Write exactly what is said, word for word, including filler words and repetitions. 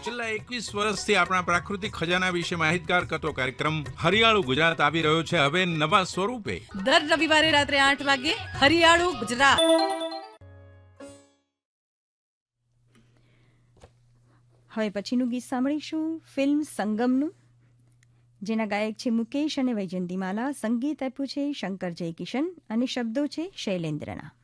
છેલ્લા એકવીસ વર્ષથી આપણા પ્રાકૃતિક ખજાના વિશે માહિતગાર કરતો કાર્યક્રમ હરિયાળું ગુજરાત આવી રહ્યો છે હવે નવા સ્વરૂપે. દર રવિવારે રાત્રે આઠ વાગે હરિયાળું ગુજરાત. હવે પછીનું ગીત સાંભળીશું ફિલ્મ સંગમનું, જેના ગાયક છે મુકેશ અને વૈજયંતીમાલા. સંગીત આપ્યું છે શંકર જયકિશન અને શબ્દો છે શૈલેન્દ્રના.